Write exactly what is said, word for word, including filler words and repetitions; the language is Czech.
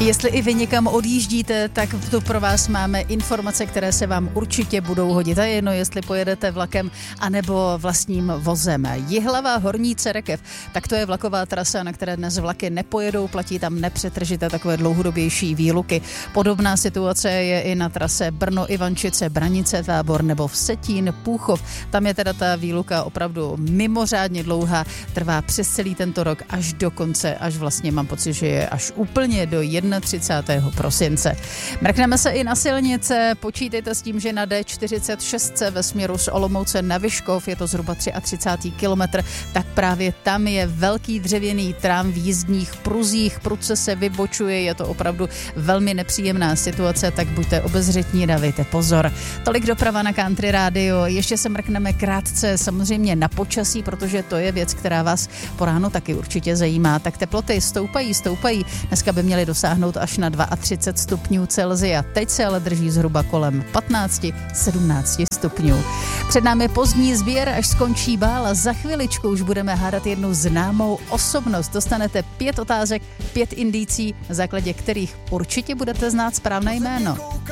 Jestli i vy někam odjíždíte, tak tu pro vás máme informace, které se vám určitě budou hodit. A jedno, jestli pojedete vlakem anebo vlastním vozem. Jihlava Horní Cerekev, tak to je vlaková trasa, na které dnes vlaky nepojedou, platí tam nepřetržité takové dlouhodobější výluky. Podobná situace je i na trase Brno-Ivančice, Branice, Tábor nebo Vsetín, Púchov. Tam je teda ta výluka opravdu mimořádně dlouhá, trvá přes celý tento rok až do konce, až vlastně mám pocit, že je až úplně do třicátého prvního prosince. Mrkneme se i na silnice, počítejte s tím, že na D čtyřicet šest ve směru z Olomouce na Vyškov, je to zhruba třicátý třetí kilometr, tak právě tam je velký dřevěný trám v jízdních pruzích, prudce se vybočuje, je to opravdu velmi nepříjemná situace, tak buďte obezřetní, dávejte pozor. Tolik doprava na Country Radio, ještě se mrkneme krátce samozřejmě na počasí, protože to je věc, která vás po ránu taky určitě zajímá. Tak teploty stoupají, stoupají, dneska by měly dosáhnout až na třicet dva stupňů Celsia, teď se ale drží zhruba kolem patnáct sedmnáct stupňů. Před námi pozdní sběr, až skončí bál a za chviličku už budeme hádat jednu známou osobnost. Dostanete pět otázek, pět indicí, na základě kterých určitě budete znát správné jméno.